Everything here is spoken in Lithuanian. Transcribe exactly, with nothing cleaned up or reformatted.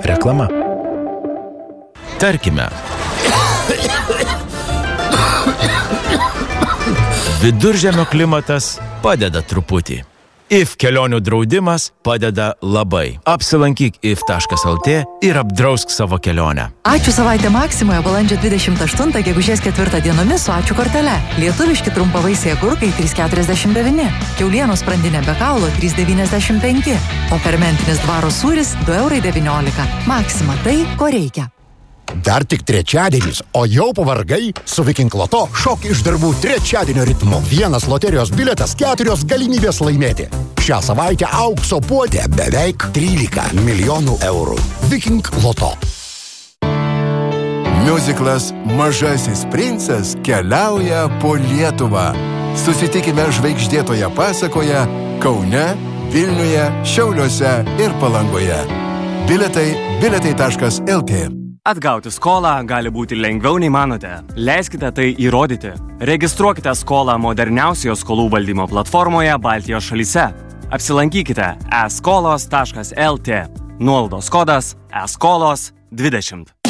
Reklama. Tarkime, viduržemio klimatas padeda truputį. If kelionių draudimas padeda labai. Apsilankyk if taškas lt ir apdrausk savo kelionę. Ačiū savaitę Maksimoje balandžio dvidešimt aštuntą gegužės ketvirtą dienomis su ačiū kortele. Lietuviški trumpavaisiai agurkai trys keturiasdešimt devyni, kiaulienos sprandinė be kaulo trys devyniasdešimt penki, o fermentinis dvaro sūris du eurai devyniolika. Maksima tai, ko reikia. Dar tik trečiadienis, o jau pavargai? Su Viking Loto šok iš darbų trečiadienio ritmu. Vienas loterijos bilietas, keturios galimybės laimėti. Šią savaitę aukso puodė beveik trylika milijonų eurų. Viking Loto. Miuziklas Mažasis princas keliauja po Lietuvą. Susitikime žvaigždėtoje pasakoje Kaune, Vilniuje, Šiauliuose ir Palangoje. Biletai biletai taškas lt. Atgauti skolą gali būti lengviau nei manote. Leiskite tai įrodyti. Registruokite skolą moderniausioje skolų valdymo platformoje Baltijos šalyse. Apsilankykite e skolos taškas lt. Nuolaidos kodas e skolos dvidešimt.